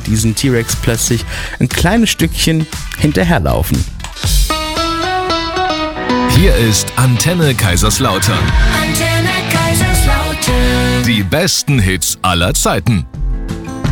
diesen T-Rex plötzlich ein kleines Stückchen hinterherlaufen. Hier ist Antenne Kaiserslautern. Antenne Kaiserslautern. Die besten Hits aller Zeiten.